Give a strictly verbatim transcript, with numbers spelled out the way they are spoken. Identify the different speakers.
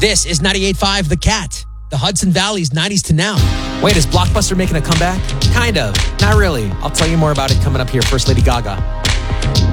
Speaker 1: This is ninety-eight point five The Cat, the Hudson Valley's nineties to now.
Speaker 2: Wait, is Blockbuster making a comeback? Kind of. Not really. I'll tell you more about it coming up here. First, Lady Gaga.